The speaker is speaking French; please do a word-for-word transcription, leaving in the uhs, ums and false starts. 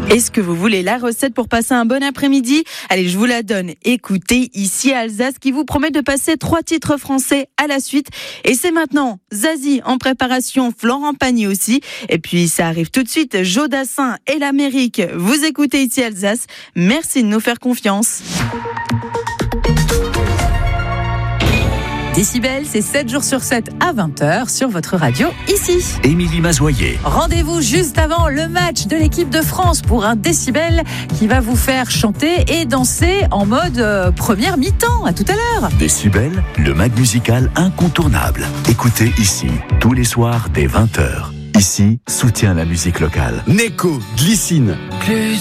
Est-ce que vous voulez la recette pour passer un bon après-midi ? Allez, je vous la donne. Écoutez, ici à Alsace, qui vous promet de passer trois titres français à la suite. Et c'est maintenant Zazie en préparation, Florent Pagny aussi. Et puis ça arrive tout de suite, Joe Dassin et l'Amérique. Vous écoutez ici Alsace. Merci de nous faire confiance. Décibel, c'est sept jours sur sept à vingt heures sur votre radio ici. Émilie Mazoyer. Rendez-vous juste avant le match de l'équipe de France pour un Décibel qui va vous faire chanter et danser en mode euh, première mi-temps. À tout à l'heure. Décibel, le mag musical incontournable. Écoutez ici, tous les soirs dès vingt heures. Ici, soutient la musique locale. Neko, Glycine. Plus